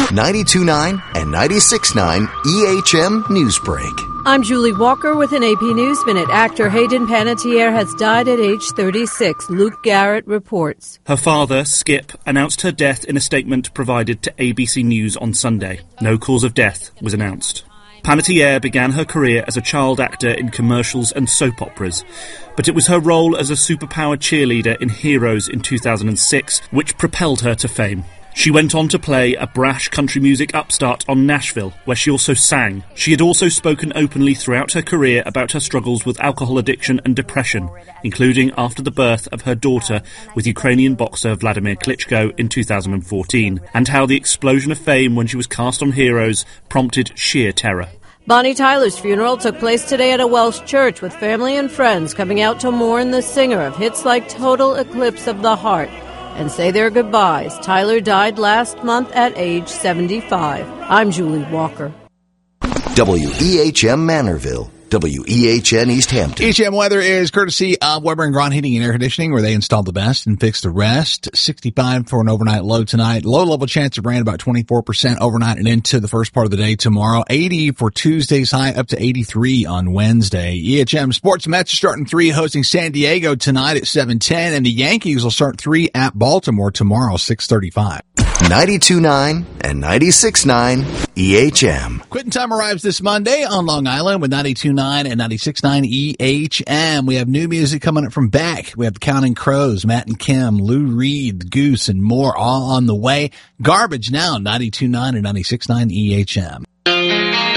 92.9 and 96.9 EHM Newsbreak. I'm Julie Walker with an AP News Minute. Actor Hayden Panettiere has died at age 36. Luke Garrett reports. Her father, Skip, announced her death in a statement provided to ABC News on Sunday. No cause of death was announced. Panettiere began her career as a child actor in commercials and soap operas, but it was her role as a superpowered cheerleader in Heroes in 2006 which propelled her to fame. She went on to play a brash country music upstart on Nashville, where she also sang. She had also spoken openly throughout her career about her struggles with alcohol addiction and depression, including after the birth of her daughter with Ukrainian boxer Vladimir Klitschko in 2014, and how the explosion of fame when she was cast on Heroes prompted sheer terror. Bonnie Tyler's funeral took place today at a Welsh church with family and friends coming out to mourn the singer of hits like Total Eclipse of the Heart and say their goodbyes. Tyler died last month at age 75. I'm Julie Walker. WEHM Manorville. WEHN East Hampton. EHM weather is courtesy of Weber and Grant Heating and Air Conditioning, where they installed the best and fixed the rest. 65 for an overnight low tonight. Low level chance of rain about 24% overnight and into the first part of the day tomorrow. 80 for Tuesday's high, up to 83 on Wednesday. EHM Sports Mets are starting 3 hosting San Diego tonight at 7:10, and the Yankees will start 3 at Baltimore tomorrow, 6:35. 92.9 and 96.9 EHM. Quitting time arrives this Monday on Long Island with 92.9 and 96.9 EHM. We have new music coming up from Beck. We have the Counting Crows, Matt and Kim, Lou Reed, the Goose, and more all on the way. Garbage now, 92.9 and 96.9 EHM.